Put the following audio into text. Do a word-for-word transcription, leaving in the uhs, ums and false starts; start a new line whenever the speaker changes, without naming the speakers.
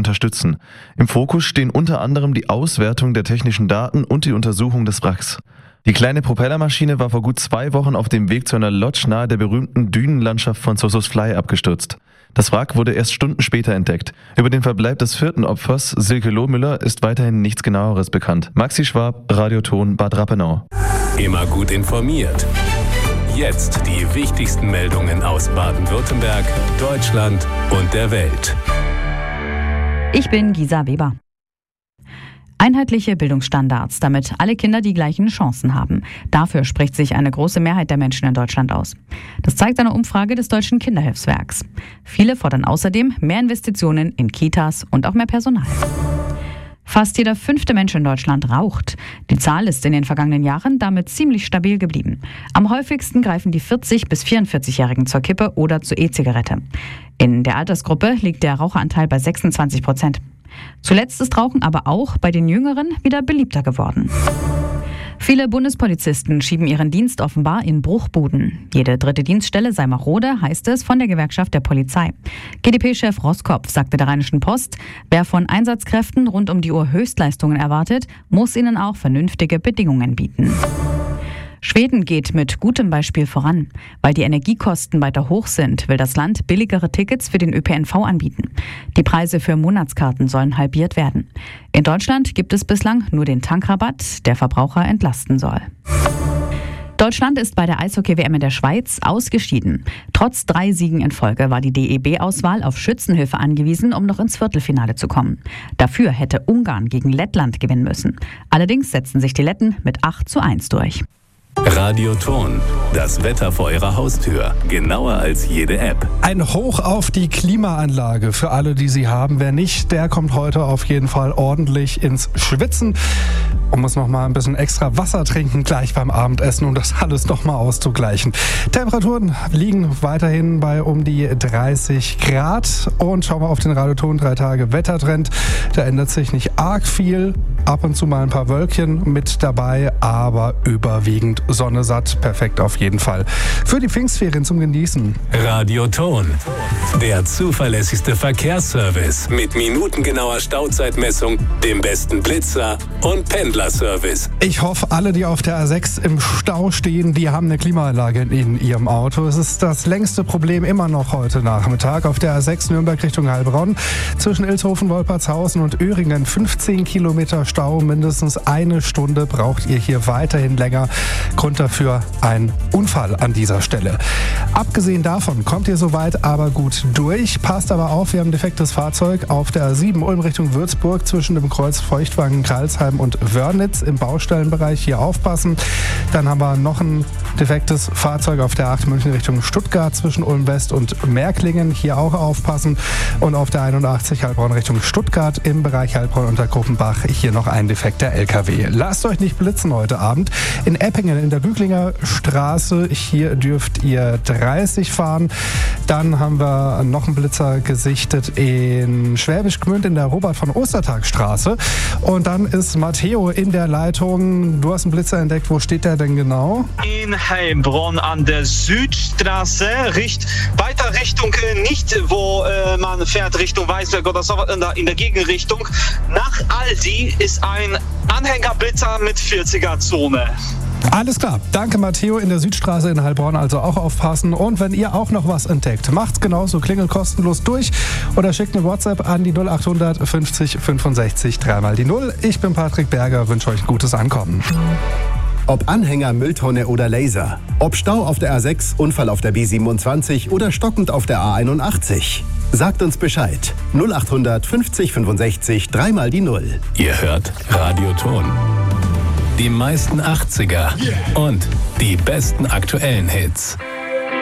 unterstützen. Im Fokus stehen unter anderem die Auswertung der technischen Daten und die Untersuchung des Wracks. Die kleine Propellermaschine war vor gut zwei Wochen auf dem Weg zu einer Lodge nahe der berühmten Dünenlandschaft von Sossusvlei abgestürzt. Das Wrack wurde erst Stunden später entdeckt. Über den Verbleib des vierten Opfers, Silke Lohmüller, ist weiterhin nichts Genaueres bekannt. Maxi Schwab, Radioton Bad Rappenau.
Immer gut informiert. Jetzt die wichtigsten Meldungen aus Baden-Württemberg, Deutschland und der Welt.
Ich bin Gisa Weber. Einheitliche Bildungsstandards, damit alle Kinder die gleichen Chancen haben. Dafür spricht sich eine große Mehrheit der Menschen in Deutschland aus. Das zeigt eine Umfrage des Deutschen Kinderhilfswerks. Viele fordern außerdem mehr Investitionen in Kitas und auch mehr Personal. Fast jeder fünfte Mensch in Deutschland raucht. Die Zahl ist in den vergangenen Jahren damit ziemlich stabil geblieben. Am häufigsten greifen die vierzig- bis vierundvierzig-Jährigen zur Kippe oder zur E-Zigarette. In der Altersgruppe liegt der Raucheranteil bei sechsundzwanzig Prozent. Zuletzt ist Rauchen aber auch bei den Jüngeren wieder beliebter geworden. Viele Bundespolizisten schieben ihren Dienst offenbar in Bruchbuden. Jede dritte Dienststelle sei marode, heißt es von der Gewerkschaft der Polizei. G d P-Chef Roskopf sagte der Rheinischen Post, wer von Einsatzkräften rund um die Uhr Höchstleistungen erwartet, muss ihnen auch vernünftige Bedingungen bieten. Schweden geht mit gutem Beispiel voran. Weil die Energiekosten weiter hoch sind, will das Land billigere Tickets für den Ö P N V anbieten. Die Preise für Monatskarten sollen halbiert werden. In Deutschland gibt es bislang nur den Tankrabatt, der Verbraucher entlasten soll. Deutschland ist bei der Eishockey-W M in der Schweiz ausgeschieden. Trotz drei Siegen in Folge war die D E B-Auswahl auf Schützenhilfe angewiesen, um noch ins Viertelfinale zu kommen. Dafür hätte Ungarn gegen Lettland gewinnen müssen. Allerdings setzten sich die Letten mit acht zu eins durch.
Radioton, das Wetter vor Ihrer Haustür, genauer als jede App.
Ein Hoch auf die Klimaanlage für alle, die sie haben. Wer nicht, der kommt heute auf jeden Fall ordentlich ins Schwitzen und muss noch mal ein bisschen extra Wasser trinken gleich beim Abendessen, um das alles noch mal auszugleichen. Temperaturen liegen weiterhin bei um die dreißig Grad und schauen wir auf den Radioton drei Tage Wettertrend. Da ändert sich nicht arg viel. Ab und zu mal ein paar Wölkchen mit dabei, aber überwiegend Sonne satt. Perfekt auf jeden Fall. Für die Pfingstferien zum Genießen.
Radioton, der zuverlässigste Verkehrsservice mit minutengenauer Stauzeitmessung, dem besten Blitzer und Pendlerservice.
Ich hoffe, alle, die auf der A sechs im Stau stehen, die haben eine Klimaanlage in ihrem Auto. Es ist das längste Problem immer noch heute Nachmittag. Auf der A sechs Nürnberg Richtung Heilbronn zwischen Ilshofen, Wolpertshausen und Öhringen fünfzehn Kilometer Stau. Mindestens eine Stunde braucht ihr hier weiterhin länger. Grund dafür ein Unfall an dieser Stelle. Abgesehen davon kommt ihr soweit aber gut durch. Passt aber auf, wir haben ein defektes Fahrzeug auf der A sieben Ulm Richtung Würzburg zwischen dem Kreuz Feuchtwagen Karlsheim und Wörnitz im Baustellenbereich. Hier aufpassen. Dann haben wir noch ein defektes Fahrzeug auf der acht München Richtung Stuttgart zwischen Ulm West und Märklingen. Hier auch aufpassen. Und auf der einundachtzig Heilbronn Richtung Stuttgart im Bereich Heilbronn unter Gruppenbach hier noch ein defekter L K W. Lasst euch nicht blitzen heute Abend. In Eppingen in der Büglinger Straße, hier dürft ihr dreißig fahren. Dann haben wir noch einen Blitzer gesichtet in Schwäbisch Gmünd in der Robert von Ostertag Straße. Und dann ist Matteo in der Leitung. Du hast einen Blitzer entdeckt. Wo steht der denn genau?
In Heilbronn an der Südstraße, richt, weiter Richtung äh, nicht, wo äh, man fährt Richtung Weißberg oder so, in der, in der Gegenrichtung. Nach Aldi ist ein Anhängerblitzer mit vierziger-Zone.
Alles klar. Danke, Matteo. In der Südstraße in Heilbronn also auch aufpassen. Und wenn ihr auch noch was entdeckt, macht's genauso. Klingelt kostenlos durch oder schickt eine WhatsApp an die null achthundert fünfzig fünfundsechzig dreimal die null. Ich bin Patrick Berger, wünsche euch ein gutes Ankommen.
Ob Anhänger, Mülltonne oder Laser. Ob Stau auf der A sechs, Unfall auf der B siebenundzwanzig oder stockend auf der A einundachtzig. Sagt uns Bescheid. null achthundert fünfzig fünfundsechzig dreimal die null.
Ihr hört Radioton. Die meisten achtziger und die besten aktuellen Hits.